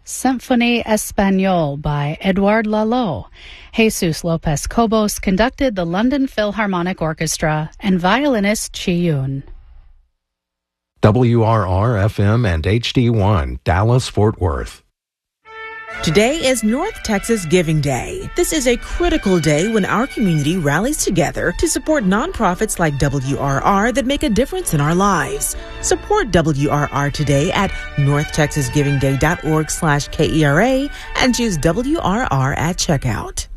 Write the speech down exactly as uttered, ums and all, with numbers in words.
Symphonie Espagnole by Edouard Lalo. Jesus Lopez Cobos conducted the London Philharmonic Orchestra and violinist Chi Yun. W R R F M and H D one, Dallas-Fort Worth. Today is North Texas Giving Day. This is a critical day when our community rallies together to support nonprofits like W R R that make a difference in our lives. Support W R R today at north texas giving day dot org slash K E R A and choose W R R at checkout.